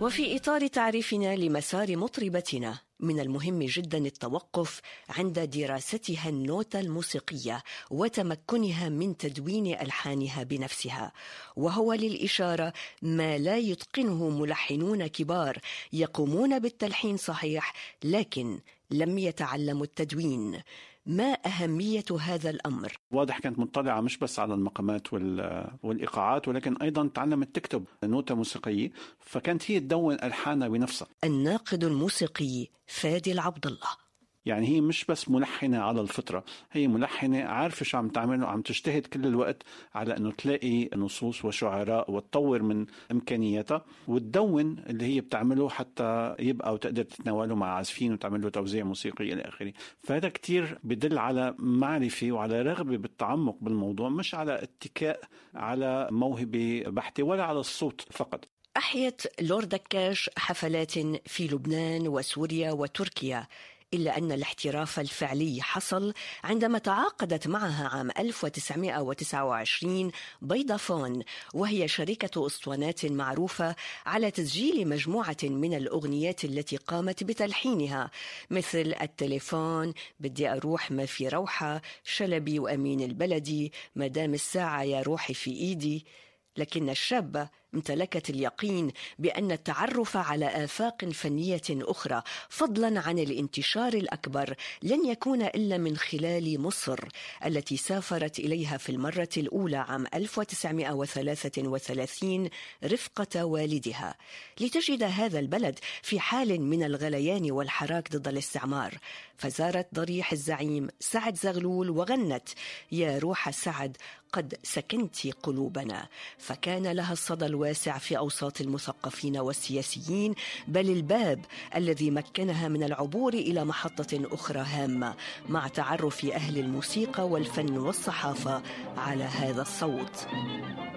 وفي إطار تعريفنا لمسار مطربتنا، من المهم جدا التوقف عند دراستها النوتة الموسيقية وتمكنها من تدوين ألحانها بنفسها، وهو للإشارة ما لا يتقنه ملحنون كبار يقومون بالتلحين صحيح لكن لم يتعلموا التدوين. ما أهمية هذا الأمر؟ واضح كانت مطلعة مش بس على المقامات والإيقاعات، ولكن أيضا تعلمت تكتب نوتة موسيقية، فكانت هي تدون ألحانها بنفسها. الناقد الموسيقي فادي العبد الله: يعني هي مش بس ملحنة على الفطرة، هي ملحنة عارفة شو عم تعمل وعم تجتهد كل الوقت على أنه تلاقي نصوص وشعراء وتطور من إمكانياتها وتدون اللي هي بتعمله حتى يبقى وتقدر تتناوله مع عازفين وتعمل له توزيع موسيقي إلى آخره. فهذا كتير بدل على معرفة وعلى رغبة بالتعمق بالموضوع، مش على اتكاء على موهبة بحتة ولا على الصوت فقط. أحيت لور دكاش حفلات في لبنان وسوريا وتركيا، إلا أن الاحتراف الفعلي حصل عندما تعاقدت معها عام 1929 فودافون، وهي شركة أسطوانات معروفة، على تسجيل مجموعة من الأغنيات التي قامت بتلحينها، مثل التليفون، بدي أروح ما في روحة، شلبي وأمين البلدي، مدام الساعة يا روحي في إيدي. لكن الشابة امتلكت اليقين بأن التعرف على آفاق فنية أخرى فضلا عن الانتشار الأكبر لن يكون إلا من خلال مصر، التي سافرت إليها في المرة الأولى عام 1933 رفقة والدها، لتجد هذا البلد في حال من الغليان والحراك ضد الاستعمار. فزارت ضريح الزعيم سعد زغلول وغنت: يا روح سعد قد سكنت قلوبنا، فكان لها الصدى الواسع في أوساط المثقفين والسياسيين، بل الباب الذي مكنها من العبور إلى محطة أخرى هامة مع تعرف أهل الموسيقى والفن والصحافة على هذا الصوت.